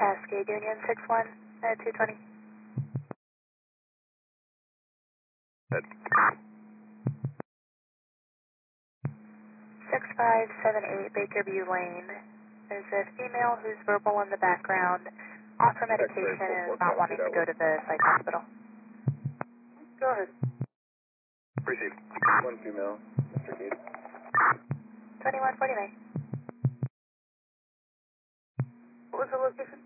Cascade Union 61 at 220. Good. 6578 Bakerview Lane. There's a female who's verbal in the background, off her medication and is not wanting to go to the psych hospital. Go ahead. Received. One female, Mr. Keith. 2149. What was the location?